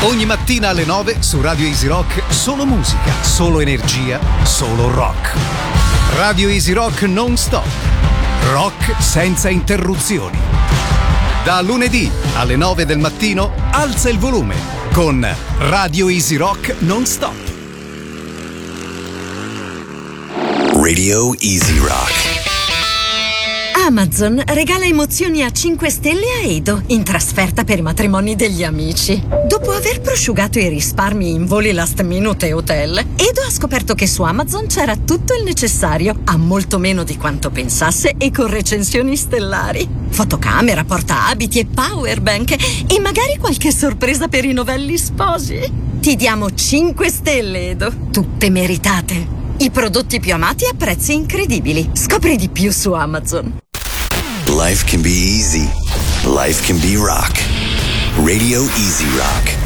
Ogni mattina alle 9 su Radio Easy Rock, solo musica, solo energia, solo rock. Radio Easy Rock non stop. Rock senza interruzioni. Da lunedì alle 9 del mattino alza il volume con Radio Easy Rock non stop. Radio Easy Rock. Amazon regala emozioni a 5 stelle a Edo in trasferta per i matrimoni degli amici. Dopo aver prosciugato i risparmi in voli last minute e hotel, Edo ha scoperto che su Amazon c'era tutto il necessario, a molto meno di quanto pensasse e con recensioni stellari. Fotocamera, portaabiti e powerbank e magari qualche sorpresa per i novelli sposi. Ti diamo 5 stelle, Edo, tutte meritate. I prodotti più amati a prezzi incredibili. Scopri di più su Amazon. Life can be easy. Life can be rock. Radio Easy Rock.